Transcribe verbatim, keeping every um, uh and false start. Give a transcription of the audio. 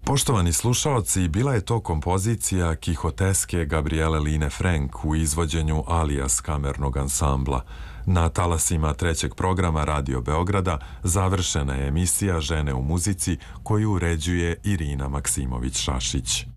Poštovani slušaoci, bila je to kompozicija Kihoteske Gabriele Line Frank u izvođenju Alias kamernog ansambla. Na talasima trećeg programa Radio Beograda završena je emisija Žene u muzici koju uređuje Irina Maksimović-Šašić.